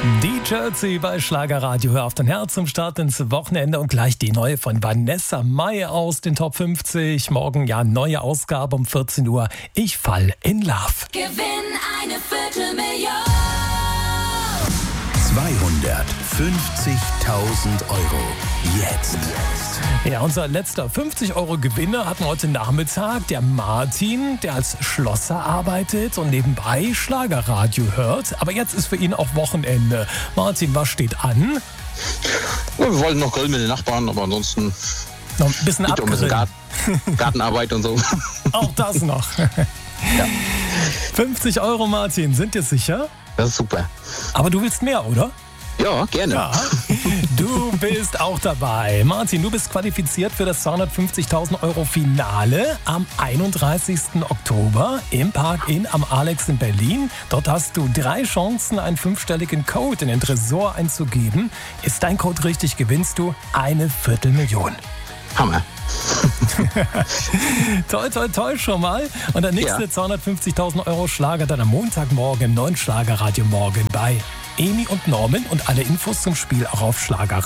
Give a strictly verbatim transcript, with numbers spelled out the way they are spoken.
Die Jersey bei Schlagerradio. Hör auf dein Herz zum Start ins Wochenende und gleich die neue von Vanessa Mai aus den Top fünfzig. Morgen ja neue Ausgabe um vierzehn Uhr. Ich fall in Love. Gewinn eine Viertelmillion. zweihundertfünfzigtausend Euro. Jetzt. Ja, unser letzter fünfzig Euro Gewinner hatten heute Nachmittag der Martin, der als Schlosser arbeitet und nebenbei Schlagerradio hört. Aber jetzt ist für ihn auch Wochenende. Martin, was steht an? Ja, wir wollten noch grillen mit den Nachbarn, aber ansonsten Noch ein bisschen geht um ein bisschen abgrillen. Garten, Gartenarbeit und so. Auch das noch. Ja, fünfzig Euro, Martin, sind dir sicher? das ist super. Aber du willst mehr, oder? Ja, gerne. Ja, du bist auch dabei. Martin, du bist qualifiziert für das zweihundertfünfzigtausend Euro Finale am einunddreißigsten Oktober im Park Inn am Alex in Berlin. Dort hast du drei Chancen, einen fünfstelligen Code in den Tresor einzugeben. Ist dein Code richtig, gewinnst du eine Viertelmillion. Hammer. Toll, toll, toll schon mal. Und der nächste Ja. zweihundertfünfzigtausend Euro Schlager dann am Montagmorgen im neuen Schlagerradio Morgen bei Emi und Norman. Und alle Infos zum Spiel auch auf Schlagerradio.